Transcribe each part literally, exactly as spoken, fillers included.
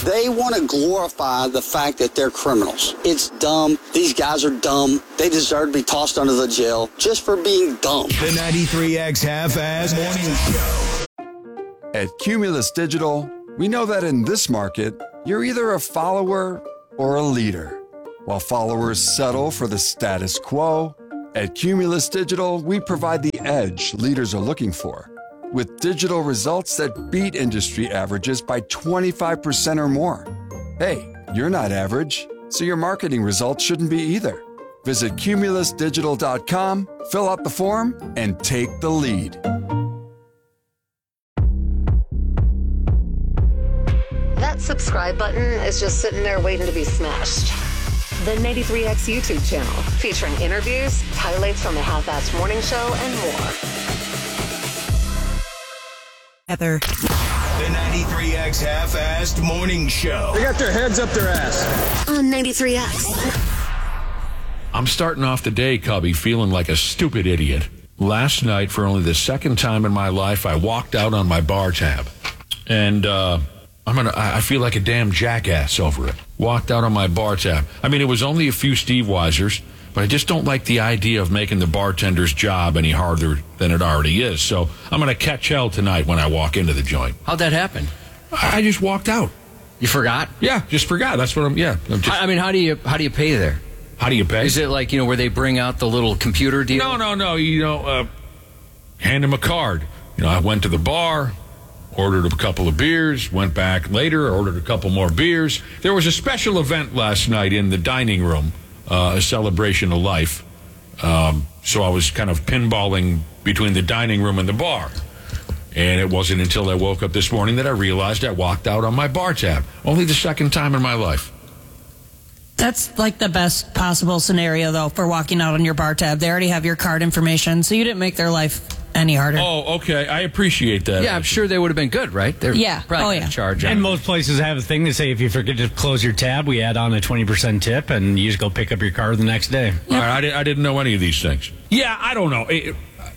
They want to glorify the fact that they're criminals. It's dumb. These guys are dumb. They deserve to be tossed under the jail just for being dumb. The ninety-three X Half-Ass Morning Show. At Cumulus Digital, we know that in this market, you're either a follower or a leader. While followers settle for the status quo, at Cumulus Digital, we provide the edge leaders are looking for, with digital results that beat industry averages by twenty-five percent or more. Hey, you're not average, so your marketing results shouldn't be either. Visit cumulus digital dot com, fill out the form, and take the lead. That subscribe button is just sitting there waiting to be smashed. The ninety-three X YouTube channel, featuring interviews, highlights from the Half-Ass Morning Show, and more. Heather. The ninety-three X Half-Assed Morning Show. They got their heads up their ass. On ninety-three X. I'm starting off the day, Cubby, feeling like a stupid idiot. Last night, for only the second time in my life, I walked out on my bar tab. And, uh... I'm gonna. I feel like a damn jackass over it. Walked out on my bar tab. I mean, it was only a few Steve Weisers, but I just don't like the idea of making the bartender's job any harder than it already is. So I'm gonna catch hell tonight when I walk into the joint. How'd that happen? I just walked out. You forgot? Yeah, just forgot. That's what I'm. Yeah. I'm just, I mean, how do you how do you pay there? How do you pay? Is it like, you know, where they bring out the little computer deal? No, no, no. You know, uh, hand him a card. You know, I went to the bar. Ordered a couple of beers, went back later, ordered a couple more beers. There was a special event last night in the dining room, uh, a celebration of life. Um, so I was kind of pinballing between the dining room and the bar. And it wasn't until I woke up this morning that I realized I walked out on my bar tab. Only the second time in my life. That's like the best possible scenario, though, for walking out on your bar tab. They already have your card information, so you didn't make their life any harder. Oh, okay. I appreciate that. Yeah, I'm sure they would have been good, right? They're yeah. probably Oh, going yeah. to charge. And most places have a thing to say if you forget to close your tab, we add on a twenty percent tip, and you just go pick up your card the next day. All right, I, di- I didn't know any of these things. Yeah, I don't know. It,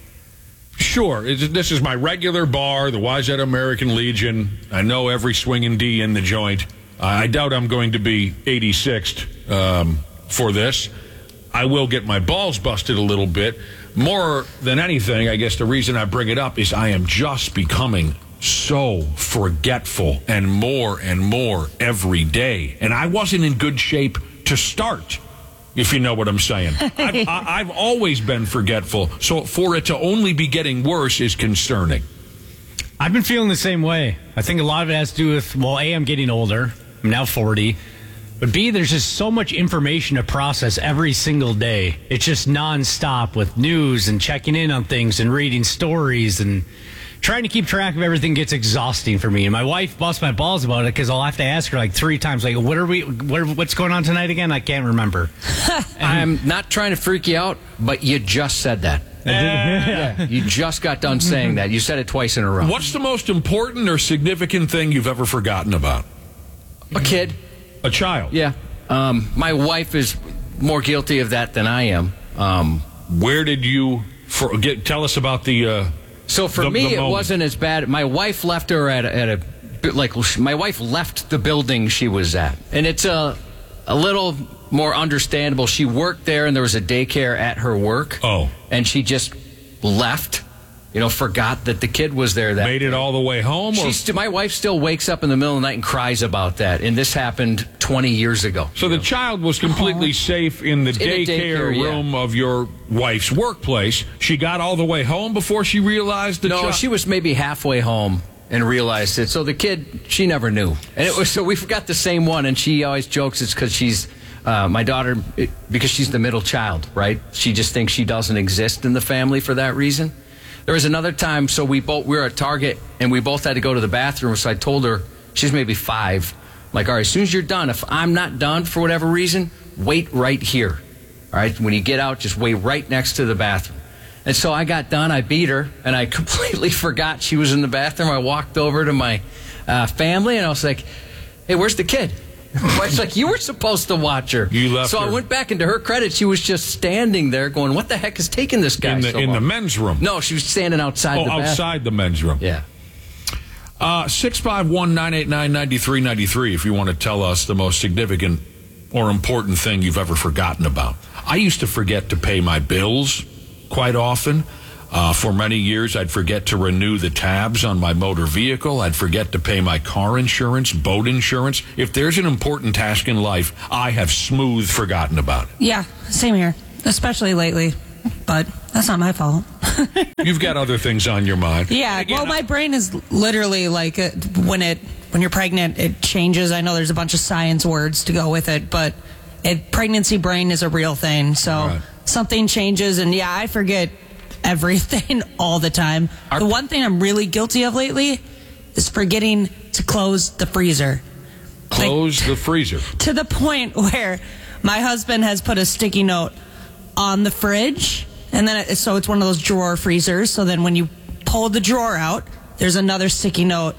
sure, it, this is my regular bar, the Wayzata American Legion. I know every swinging D in the joint. Uh, I doubt I'm going to be eighty-sixth um, for this. I will get my balls busted a little bit. More than anything, I guess the reason I bring it up is I am just becoming so forgetful and more and more every day. And I wasn't in good shape to start, if you know what I'm saying. I've, I, I've always been forgetful, so for it to only be getting worse is concerning. I've been feeling the same way. I think a lot of it has to do with, well, A, I'm getting older. I'm now forty. But B, there's just so much information to process every single day. It's just nonstop with news and checking in on things and reading stories and trying to keep track of everything gets exhausting for me. And my wife busts my balls about it because I'll have to ask her like three times, like, what are we, what are, what's going on tonight again? I can't remember. I'm not trying to freak you out, but you just said that. Yeah. You just got done saying that. You said it twice in a row. What's the most important or significant thing you've ever forgotten about? A kid. A child? Yeah. Um, my wife is more guilty of that than I am. Um, Where did you for, get? Tell us about the. Uh, so for the, me, the it wasn't as bad. My wife left her at a, at a like. My wife left the building she was at, and it's a a little more understandable. She worked there, and there was a daycare at her work. Oh, and she just left. You know, forgot that the kid was there. That made it all the way home. Or? St- my wife still wakes up in the middle of the night and cries about that. And this happened twenty years ago. So the know? child was completely safe in the in daycare, daycare room yeah. of your wife's workplace. She got all the way home before she realized the No, child. she was maybe halfway home and realized it. So the kid, she never knew. And it was so we got the same one. And she always jokes it's because she's uh, my daughter it, because she's the middle child, right? She just thinks she doesn't exist in the family for that reason. There was another time, so we both we were at Target, and we both had to go to the bathroom, so I told her, she's maybe five, like, all right, as soon as you're done, if I'm not done for whatever reason, wait right here. All right, when you get out, just wait right next to the bathroom. And so I got done, I beat her, and I completely forgot she was in the bathroom. I walked over to my uh, family, and I was like, hey, where's the kid? My wife's like, you were supposed to watch her. You left So her. I went back, and to her credit, she was just standing there going, what the heck is taking this guy in the so in long? the men's room. No, she was standing outside Oh, the bathroom. outside the men's room. Yeah. Uh, six five one, nine eight nine, nine three nine three if you want to tell us the most significant or important thing you've ever forgotten about. I used to forget to pay my bills quite often. Uh, for many years, I'd forget to renew the tabs on my motor vehicle. I'd forget to pay my car insurance, boat insurance. If there's an important task in life, I have smooth forgotten about it. Yeah, same here, especially lately. But that's not my fault. You've got other things on your mind. Yeah, Again, well, my brain is literally like uh, when it when you're pregnant, it changes. I know there's a bunch of science words to go with it, but it, pregnancy brain is a real thing. So Right. something changes, and yeah, I forget everything all the time. Our- the one thing I'm really guilty of lately is forgetting to close the freezer. Close Like, the freezer. to the point where my husband has put a sticky note on the fridge, and then it, so it's one of those drawer freezers. So then when you pull the drawer out, there's another sticky note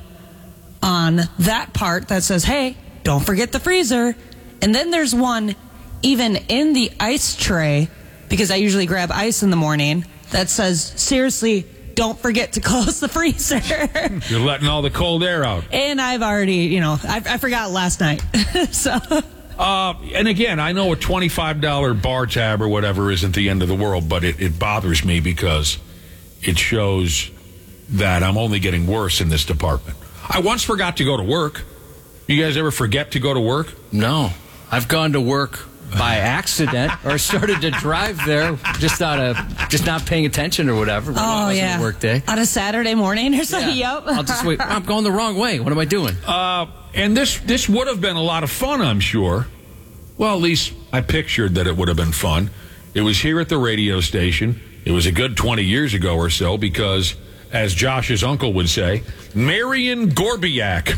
on that part that says, hey, don't forget the freezer. And then there's one even in the ice tray, because I usually grab ice in the morning, that says, seriously, don't forget to close the freezer. You're letting all the cold air out. And I've already, you know, I, I forgot last night. so... Uh, and again, I know a twenty-five dollars bar tab or whatever isn't the end of the world, but it, it bothers me because it shows that I'm only getting worse in this department. I once forgot to go to work. You guys ever forget to go to work? No. I've gone to work by accident or started to drive there just out of just not paying attention or whatever. It Oh, wasn't yeah. a work day. On a Saturday morning or something? Yeah. Yep. I'll just wait. I'm going the wrong way. What am I doing? Uh, and this this would have been a lot of fun, I'm sure. Well, at least I pictured that it would have been fun. It was here at the radio station. It was a good twenty years ago or so because, as Josh's uncle would say, Marian Gorbiak,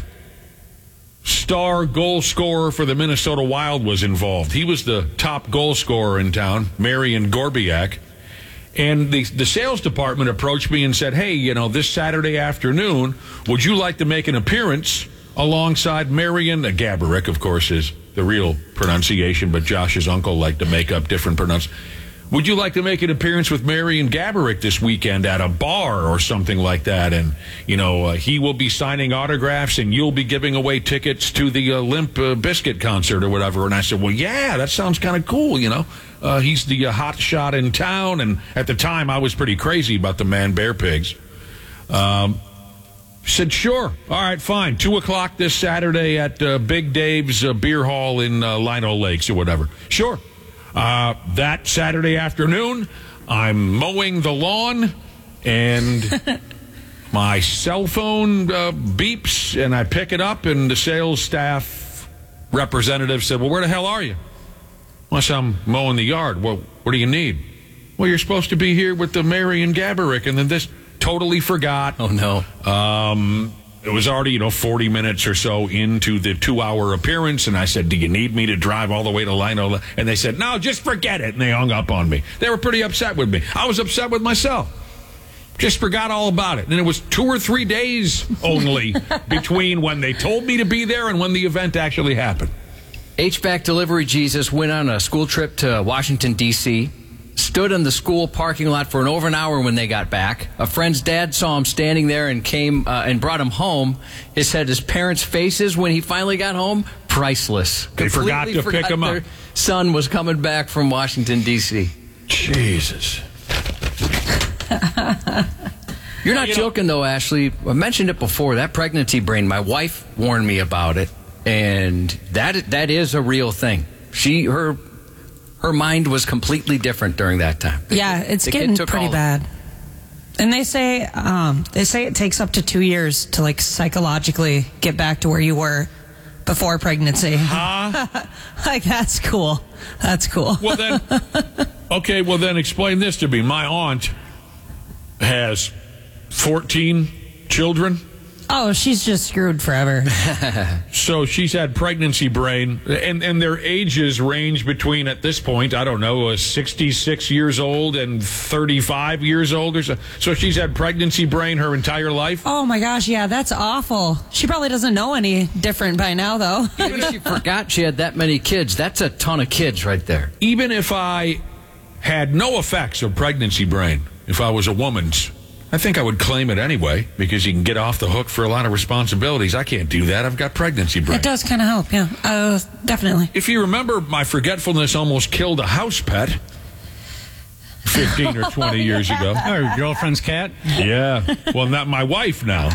star goal scorer for the Minnesota Wild, was involved. He was the top goal scorer in town, Marian Gorbiak. And the, the sales department approached me and said, hey, you know, this Saturday afternoon, would you like to make an appearance alongside Marian Gaborik, of course, is the real pronunciation, but Josh's uncle liked to make up different pronunciations. Would you like to make an appearance with Marian Gaborik this weekend at a bar or something like that? And, you know, uh, he will be signing autographs and you'll be giving away tickets to the uh, Limp uh, Bizkit concert or whatever. And I said, well, yeah, that sounds kind of cool, you know. Uh, he's the uh, hot shot in town. And at the time, I was pretty crazy about the Man Bear Pigs. Um, said, sure. All right, fine. Two o'clock this Saturday at uh, Big Dave's uh, Beer Hall in uh, Lino Lakes or whatever. Sure. Uh, that Saturday afternoon, I'm mowing the lawn, and my cell phone uh, beeps, and I pick it up, and the sales staff representative said, well, where the hell are you? Well, I said, I'm mowing the yard. Well, what do you need? Well, you're supposed to be here with the Marian Gaborik, and then this totally forgot. Oh, no. Um, it was already, you know, forty minutes or so into the two-hour appearance, and I said, do you need me to drive all the way to Lino? And they said, no, just forget it, and they hung up on me. They were pretty upset with me. I was upset with myself. Just forgot all about it. And it was two or three days only between when they told me to be there and when the event actually happened. H-back Delivery Jesus went on a school trip to Washington, D C, stood in the school parking lot for an over an hour when they got back. A friend's dad saw him standing there and came uh, and brought him home. He said his parents' faces when he finally got home, priceless. They forgot Completely to pick him up. Their son was coming back from Washington, D C. Jesus. You're not You know- joking, though, Ashley. I mentioned it before. That pregnancy brain, my wife warned me about it, and that that is a real thing. She her her mind was completely different during that time. Yeah, it's The kid getting took pretty all- bad. And they say um, they say it takes up to two years to like psychologically get back to where you were before pregnancy. Huh? Like that's cool. That's cool. Well, then, okay, well, then explain this to me. My aunt has fourteen children. Oh, she's just screwed forever. So she's had pregnancy brain, and, and their ages range between, at this point, I don't know, uh, sixty-six years old and thirty-five years old or so. So she's had pregnancy brain her entire life. Oh my gosh, yeah, that's awful. She probably doesn't know any different by now, though. Even if she forgot she had that many kids, that's a ton of kids right there. Even if I had no effects of pregnancy brain, if I was a woman's I think I would claim it anyway because you can get off the hook for a lot of responsibilities. I can't do that. I've got pregnancy brain. It does kind of help, yeah. Uh, definitely. If you remember, my forgetfulness almost killed a house pet fifteen or twenty years ago. Oh, your girlfriend's cat? Yeah. Well, not my wife now.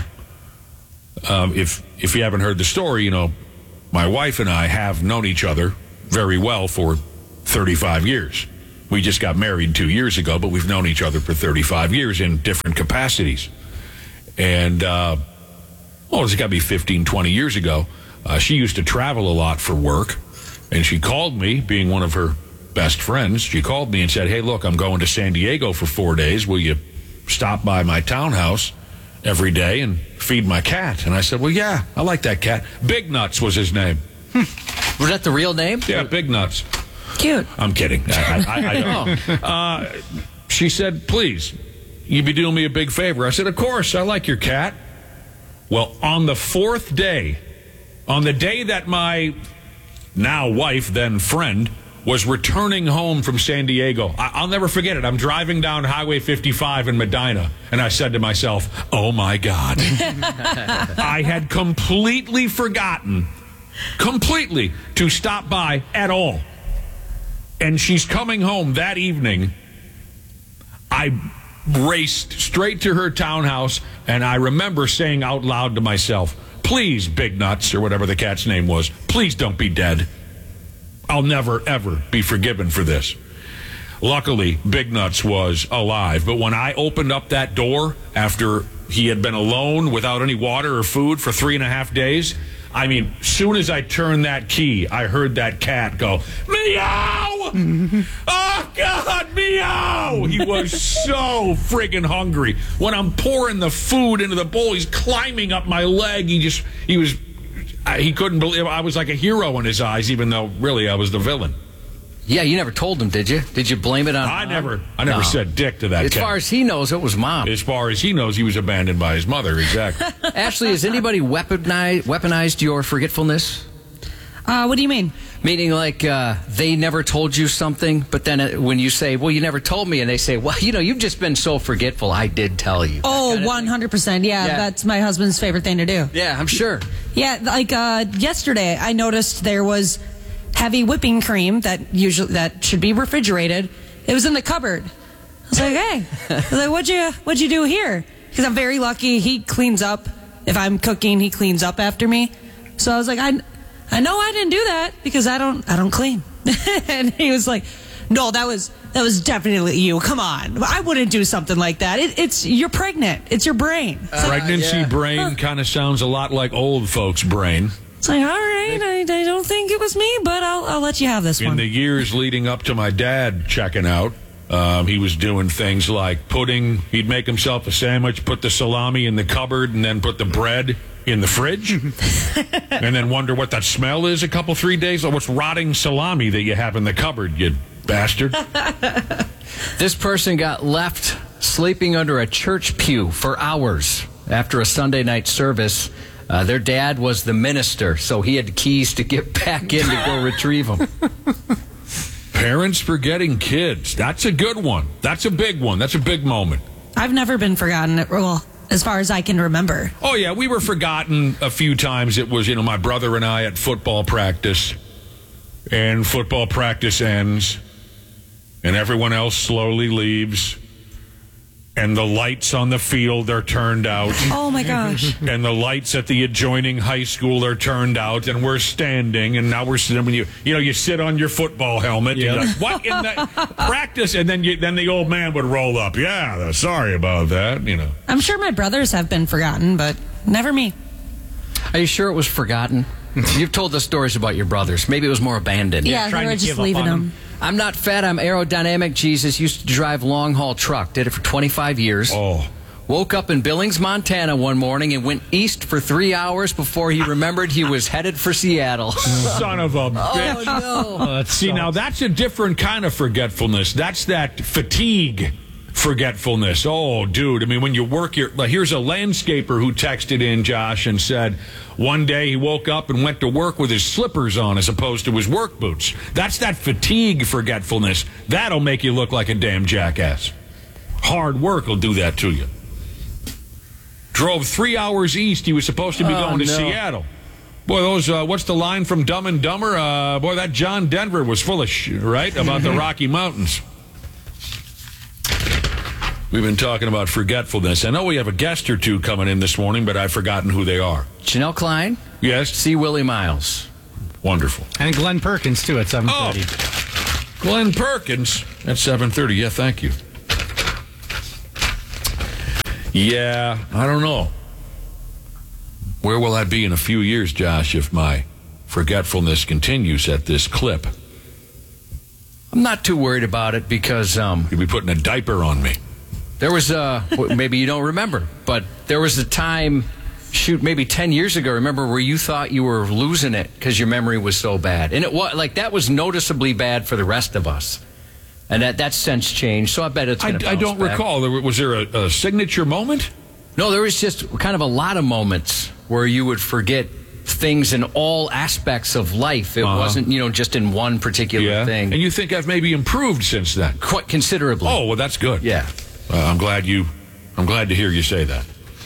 Um, if if you haven't heard the story, you know, my wife and I have known each other very well for thirty-five years. We just got married two years ago, but we've known each other for thirty-five years in different capacities. And, uh, well, it's got to be fifteen, twenty years ago. Uh, she used to travel a lot for work, and she called me, being one of her best friends. She called me and said, hey, look, I'm going to San Diego for four days. Will you stop by my townhouse every day and feed my cat? And I said, well, yeah, I like that cat. Big Nuts was his name. Was that the real name? Yeah, Big Nuts. Cute. I'm kidding. I, I, I don't. Uh, she said, please, you'd be doing me a big favor. I said, of course, I like your cat. Well, on the fourth day, on the day that my now wife, then friend, was returning home from San Diego, I, I'll never forget it. I'm driving down Highway fifty-five in Medina, and I said to myself, oh, my God. I had completely forgotten, completely, to stop by at all. And she's coming home that evening. I raced straight to her townhouse, and I remember saying out loud to myself, please, Big Nuts, or whatever the cat's name was, please don't be dead. I'll never, ever be forgiven for this. Luckily, Big Nuts was alive, but when I opened up that door after he had been alone without any water or food for three and a half days, I mean, soon as I turned that key, I heard that cat go, meow! Oh, God, meow! He was so friggin' hungry. When I'm pouring the food into the bowl, he's climbing up my leg. He just, he was, he couldn't believe, I was like a hero in his eyes, even though really I was the villain. Yeah, you never told him, did you? Did you blame it on I Mom? never, I never No. said dick to that As cat. far as he knows, it was Mom. As far as he knows, he was abandoned by his mother, exactly. Ashley, has anybody weaponized, weaponized your forgetfulness? Uh, what do you mean? Meaning like uh, they never told you something, but then uh, when you say, well, you never told me, and they say, well, you know, you've just been so forgetful, I did tell you. Oh, one hundred percent. Yeah, Yeah. that's my husband's favorite thing to do. Yeah, I'm sure. Yeah, like uh, yesterday, I noticed there was heavy whipping cream that usually that should be refrigerated. It was in the cupboard. I was like, hey, I was like, what'd you what'd you do here? Because I'm very lucky. He cleans up if I'm cooking. He cleans up after me. So I was like, I I know I didn't do that because I don't I don't clean. And he was like, no, that was that was definitely you. Come on, I wouldn't do something like that. It, it's you're pregnant. It's your brain. It's like, Pregnancy yeah. brain kind of sounds a lot like old folks' brain. it's like, all right, I, I don't think it was me, but I'll I'll let you have this In one. the years leading up to my dad checking out, um, he was doing things like putting, he'd make himself a sandwich, put the salami in the cupboard, and then put the bread in the fridge, and then wonder what that smell is a couple, three days. Or what's rotting salami that you have in the cupboard, you bastard. This person got left sleeping under a church pew for hours after a Sunday night service. Uh, their dad was the minister, so he had keys to get back in to go retrieve them. Parents forgetting kids. That's a good one. That's a big one. That's a big moment. I've never been forgotten. Well, as far as I can remember. Oh, yeah, we were forgotten a few times. It was, you know, my brother and I at football practice, and football practice ends, and everyone else slowly leaves, and the lights on the field are turned out. Oh my gosh. And the lights at the adjoining high school are turned out, and we're standing, and now we're sitting. When you, you know, you sit on your football helmet. Yep. You're like, what in the practice? And then you, then the old man would roll up. Yeah, sorry about that. You know. I'm sure my brothers have been forgotten, but never me. Are you sure it was forgotten? You've told us stories about your brothers. Maybe it was more abandoned. Yeah, trying they were to just give up leaving on them. them. I'm not fat, I'm aerodynamic. Jesus used to drive long haul truck. Did it for twenty-five years. Oh. Woke up in Billings, Montana one morning and went east for three hours before he remembered he was headed for Seattle. Son of a bitch. no. Oh, that's See, now that's a different kind of forgetfulness. That's that fatigue forgetfulness. Oh, dude. I mean, when you work your... Like, here's a landscaper who texted in, Josh, and said one day he woke up and went to work with his slippers on as opposed to his work boots. That's that fatigue forgetfulness. That'll make you look like a damn jackass. Hard work will do that to you. Drove three hours east. He was supposed to be Oh, going to no. Seattle. Boy, those, uh, what's the line from Dumb and Dumber? Uh, boy, that John Denver was full of shit, right? About the Rocky Mountains. We've been talking about forgetfulness. I know we have a guest or two coming in this morning, but I've forgotten who they are. Janelle Klein, Yes? C. Willie Miles. Wonderful. And Glenn Perkins, too, at seven thirty. Oh, Glenn Perkins at seven thirty. Yeah, thank you. Yeah, I don't know. Where will I be in a few years, Josh, if my forgetfulness continues at this clip? I'm not too worried about it because um, You'll be putting a diaper on me. there was a, well, maybe you don't remember, but there was a time, shoot, maybe ten years ago, remember, where you thought you were losing it because your memory was so bad. And it was like that was noticeably bad for the rest of us. And that, that sense changed, so I bet it's I, going to I don't back. recall. There- Was there a, a signature moment? No, there was just kind of a lot of moments where you would forget things in all aspects of life. It Uh-huh. wasn't, you know, just in one particular Yeah. thing. And you think I've maybe improved since then? Quite considerably. Oh, well, that's good. Yeah. Uh, I'm glad you. I'm glad to hear you say that.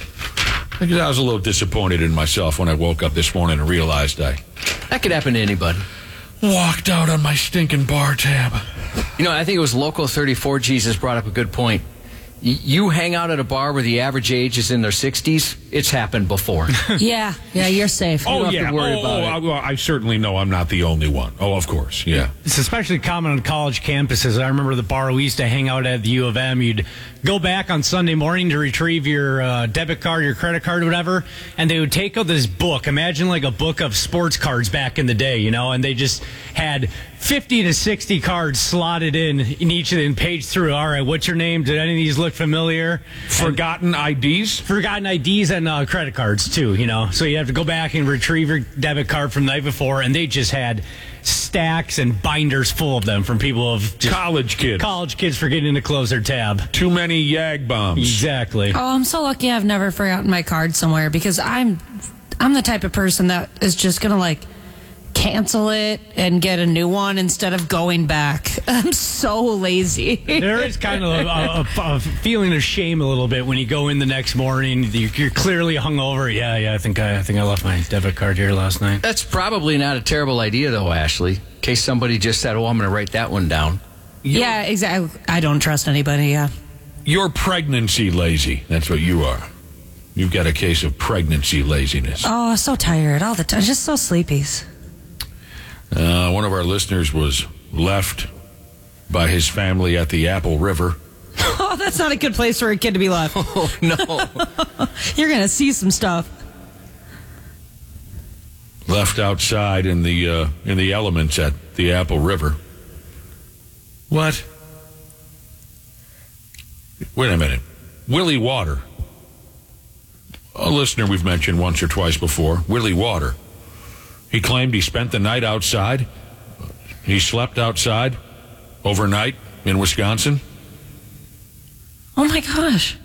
Because I was a little disappointed in myself when I woke up this morning and realized I That could happen to anybody. walked out on my stinking bar tab. You know, I think it was Local thirty-four, Jesus brought up a good point. Y- You hang out at a bar where the average age is in their sixties, it's happened before. Yeah, yeah, you're safe. Oh don't have yeah. to worry oh, about oh, it. I, well, I certainly know I'm not the only one. Oh, of course. Yeah. It's especially common on college campuses. I remember the bar we used to hang out at the U of M. You'd go back on Sunday morning to retrieve your uh, debit card, your credit card, whatever, and they would take out this book. Imagine like a book of sports cards back in the day, you know, and they just had fifty to sixty cards slotted in in each of them, page through. All right, what's your name? Did any of these look familiar? Forgotten I Ds. Forgotten I Ds and uh, credit cards too, you know. So you have to go back and retrieve your debit card from the night before, and they just had stacks and binders full of them from people of just College kids. college kids forgetting to close their tab. Too many Yag bombs. Exactly. Oh, I'm so lucky I've never forgotten my card somewhere because I'm I'm the type of person that is just gonna like cancel it and get a new one instead of going back. I'm so lazy. There is kind of a, a, a feeling of shame a little bit when you go in the next morning. You're, you're clearly hungover. Yeah, yeah. I think I, I think I left my debit card here last night. That's probably not a terrible idea, though, Ashley. In case somebody just said, oh, I'm going to write that one down. Yeah, exactly. I don't trust anybody. Yeah. You're pregnancy lazy. That's what you are. You've got a case of pregnancy laziness. Oh, so tired all the time. Just so sleepy. Uh, one of our listeners was left by his family at the Apple River. Oh, that's not a good place for a kid to be left. Oh, no. You're gonna see some stuff. Left outside in the uh, in the elements at the Apple River. What? Wait a minute. Willie Water. A listener we've mentioned once or twice before. Willie Water. He claimed he spent the night outside. He slept outside overnight in Wisconsin. Oh my gosh.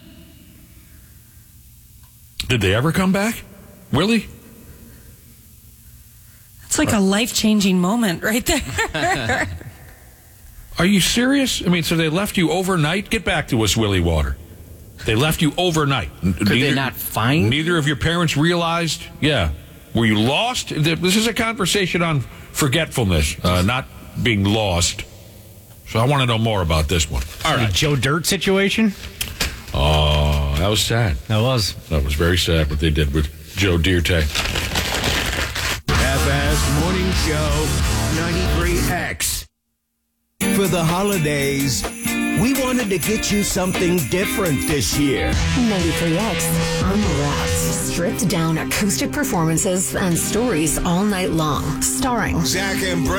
Did they ever come back? Willie? It's like a life-changing moment right there. Are you serious? I mean, so they left you overnight? Get back to us, Willie Water. They left you overnight. Could they not find? Neither of your parents realized? Yeah. Were you lost? This is a conversation on forgetfulness, uh, not being lost. So I want to know more about this one. All The right. Joe Dirt situation? Oh, that was sad. That was. That was very sad what they did with Joe Dirt. Half-Ass Morning Show, ninety-three X. For the holidays, we wanted to get you something different this year. ninety-three X Unwrapped. Stripped down acoustic performances and stories all night long. Starring Zach and Brett.